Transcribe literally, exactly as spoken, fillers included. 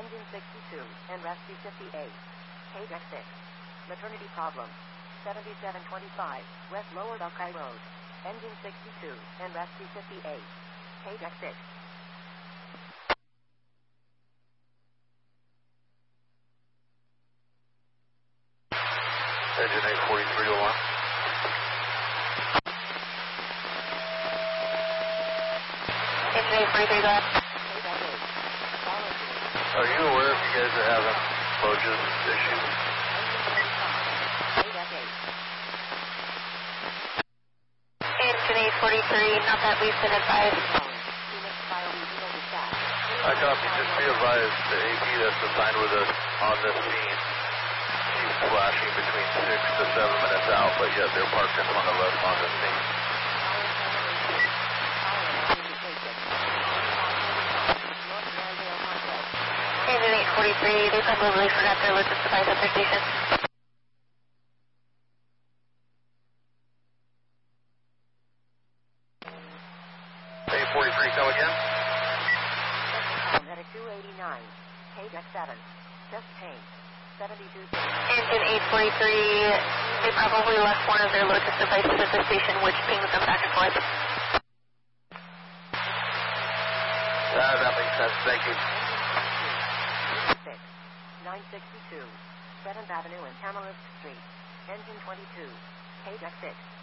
Engine sixty-two, and rescue fifty-eight. K deck six. Maternity problem. seventy-seven twenty-five, West Lower Buckeye Road. Engine sixty-two, and rescue fifty-eight. K deck six. Engine eight forty-three, alarm. Engine eight forty-three, go ahead. Are you aware if you guys are having Bojan issues? Engine eight forty-three, not that we've been advised. I copy. Just be advised, the A P that's assigned with us on this scene keeps flashing between six to seven minutes out, but yet they're parked in front of us on this scene. Engine eight forty-three, they probably forgot their emergency device at their station. eight forty-three, come again? At a two eighty-nine, K deck seven, just paint, seventy-two. Engine eight forty-three, they probably left one of their Lotus devices at the station, which pings them back and forth. Ah, that makes sense, thank you. nine sixty-two, seventh Avenue and Tamarisk Street, engine twenty-two, K deck six.